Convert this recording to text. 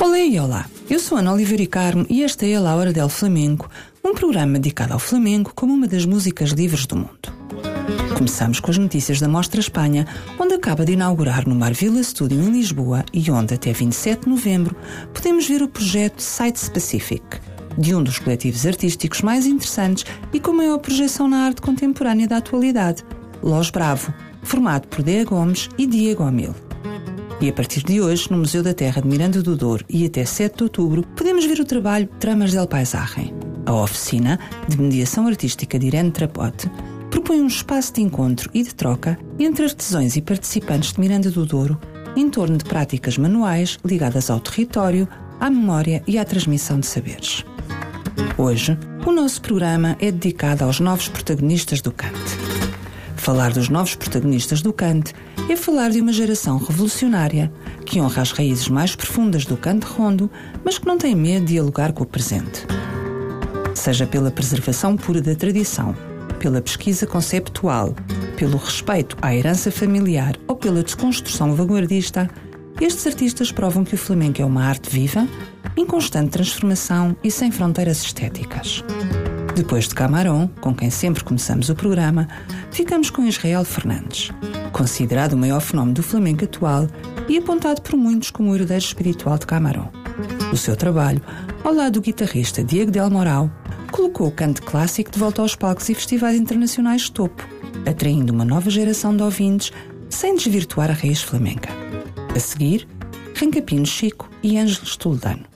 Olá e olá, eu sou Ana Oliveira e Carmo e esta é a La Hora del Flamenco, um programa dedicado ao flamenco como uma das músicas livres do mundo. Começamos com as notícias da Mostra Espanha, onde acaba de inaugurar no Marvila Studio em Lisboa e onde até 27 de novembro podemos ver o projeto Site Specific, de um dos coletivos artísticos mais interessantes e com maior projeção na arte contemporânea da atualidade, Los Bravo, formado por Dea Gomes e Diego Amil. E a partir de hoje, no Museu da Terra de Miranda do Douro e até 7 de outubro, podemos ver o trabalho Tramas del Paisaje. A oficina de mediação artística de Irene Trapote propõe um espaço de encontro e de troca entre artesãos e participantes de Miranda do Douro em torno de práticas manuais ligadas ao território, à memória e à transmissão de saberes. Hoje, o nosso programa é dedicado aos novos protagonistas do cante. Falar dos novos protagonistas do cante é falar de uma geração revolucionária que honra as raízes mais profundas do cante rondo, mas que não tem medo de dialogar com o presente. Seja pela preservação pura da tradição, pela pesquisa conceptual, pelo respeito à herança familiar ou pela desconstrução vanguardista, estes artistas provam que o flamenco é uma arte viva, em constante transformação e sem fronteiras estéticas. Depois de Camarón, com quem sempre começamos o programa, ficamos com Israel Fernandes, considerado o maior fenómeno do flamenco atual e apontado por muitos como o herdeiro espiritual de Camarón. O seu trabalho, ao lado do guitarrista Diego del Moral, colocou o cante clássico de volta aos palcos e festivais internacionais de topo, atraindo uma nova geração de ouvintes sem desvirtuar a raiz flamenca. A seguir, Rancapino Chico e Ângeles Toledano.